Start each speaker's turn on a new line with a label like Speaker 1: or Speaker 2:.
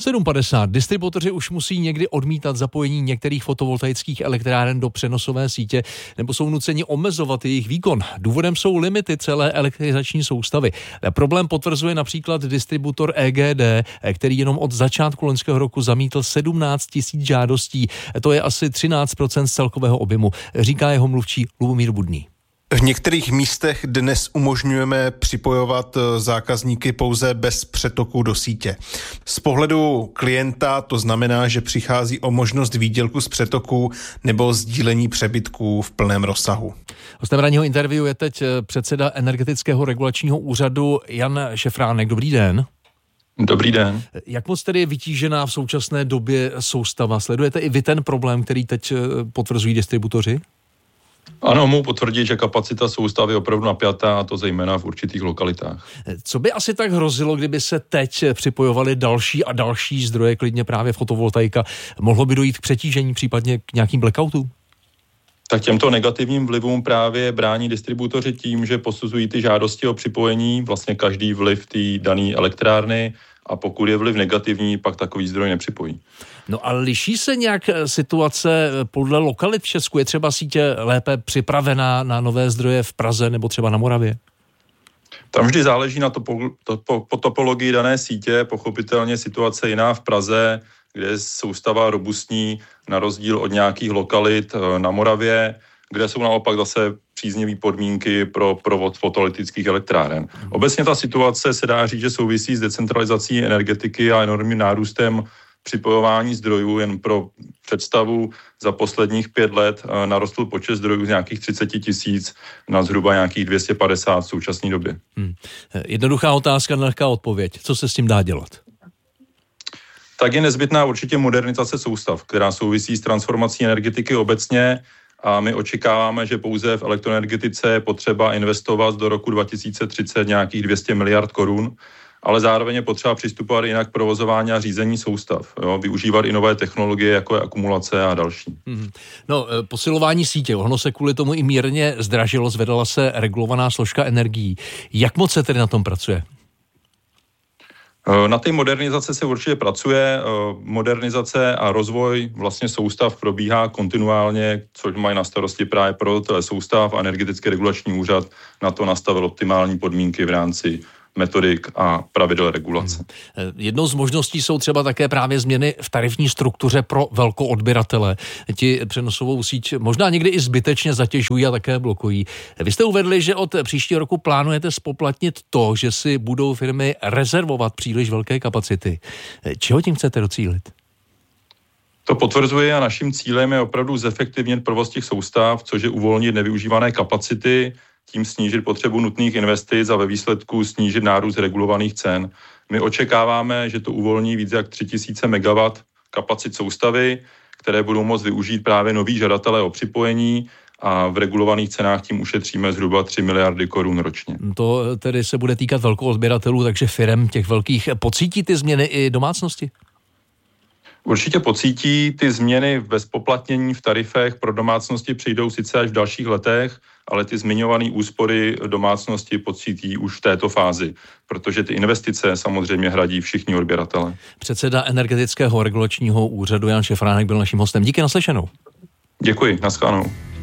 Speaker 1: 7:50. Distributoři už musí někdy odmítat zapojení některých fotovoltaických elektráren do přenosové sítě nebo jsou nuceni omezovat jejich výkon. Důvodem jsou limity celé elektrizační soustavy. Problém potvrzuje například distributor EGD, který jenom od začátku loňského roku zamítl 17 000 žádostí. To je asi 13% z celkového objemu, říká jeho mluvčí Lubomír Budný.
Speaker 2: V některých místech dnes umožňujeme připojovat zákazníky pouze bez přetoku do sítě. Z pohledu klienta to znamená, že přichází o možnost výdělku z přetoku nebo sdílení přebytků v plném rozsahu.
Speaker 1: Hostem ranního interview je teď předseda Energetického regulačního úřadu Jan Šefránek. Dobrý den.
Speaker 3: Dobrý den.
Speaker 1: Jak moc tedy je vytížená v současné době soustava? Sledujete i vy ten problém, který teď potvrzují distributoři?
Speaker 3: Ano, mohu potvrdit, že kapacita soustavy je opravdu napjatá, a to zejména v určitých lokalitách.
Speaker 1: Co by asi tak hrozilo, kdyby se teď připojovaly další a další zdroje, klidně právě fotovoltaika? Mohlo by dojít k přetížení, případně k nějakým blackoutům?
Speaker 3: Tak těmto negativním vlivům právě brání distributoři tím, že posuzují ty žádosti o připojení, vlastně každý vliv té dané elektrárny, a pokud je vliv negativní, pak takový zdroj nepřipojí.
Speaker 1: No a liší se nějak situace podle lokalit v Česku? Je třeba sítě lépe připravená na nové zdroje v Praze nebo třeba na Moravě?
Speaker 3: Tam vždy záleží na po topologii dané sítě. Pochopitelně situace jiná v Praze, kde je soustava robustní na rozdíl od nějakých lokalit na Moravě, kde jsou naopak zase příznivé podmínky pro provoz fotovoltaických elektráren. Obecně ta situace se dá říct, že souvisí s decentralizací energetiky a enormním nárůstem připojování zdrojů. Jen pro představu, za posledních 5 let narostl počet zdrojů z nějakých 30 000 na zhruba nějakých 250 v současné době.
Speaker 1: Jednoduchá otázka, nelehká odpověď. Co se s tím dá dělat?
Speaker 3: Tak je nezbytná určitě modernizace soustav, která souvisí s transformací energetiky obecně, a my očekáváme, že pouze v elektroenergetice je potřeba investovat do roku 2030 nějakých 200 miliard korun, ale zároveň je potřeba přistupovat jinak k provozování a řízení soustav. Využívat i nové technologie, jako je akumulace a další.
Speaker 1: No, posilování sítě, ono se kvůli tomu i mírně zdražilo, zvedala se regulovaná složka energií. Jak moc se tedy na tom pracuje?
Speaker 3: Na té modernizaci se určitě pracuje. Modernizace a rozvoj vlastně soustav probíhá kontinuálně, což mají na starosti právě provozovatelé soustav a Energetický regulační úřad na to nastavil optimální podmínky v rámci metodik a pravidel regulace.
Speaker 1: Jednou z možností jsou třeba také právě změny v tarifní struktuře pro velkoodběratele. Ti přenosovou síť možná někdy i zbytečně zatěžují a také blokují. Vy jste uvedli, že od příštího roku plánujete spoplatnit to, že si budou firmy rezervovat příliš velké kapacity. Čeho tím chcete docílit?
Speaker 3: To potvrzuje a naším cílem je opravdu zefektivnit provoz těch soustav, což je uvolnit nevyužívané kapacity, tím snížit potřebu nutných investic a ve výsledku snížit nárůst regulovaných cen. My očekáváme, že to uvolní víc jak 3000 MW kapacit soustavy, které budou moct využít právě noví žadatelé o připojení, a v regulovaných cenách tím ušetříme zhruba 3 miliardy korun ročně.
Speaker 1: To tedy se bude týkat velkoodběratelů, takže firem těch velkých. Pocítí ty změny i domácnosti?
Speaker 3: Určitě pocítí. Ty změny ve zpoplatnění v tarifech pro domácnosti přijdou sice až v dalších letech, ale ty zmiňované úspory domácnosti pocítí už v této fázi, protože ty investice samozřejmě hradí všichni odběratele.
Speaker 1: Předseda Energetického regulačního úřadu Jan Šefránek byl naším hostem. Díky, naslyšenou.
Speaker 3: Děkuji, nashledanou.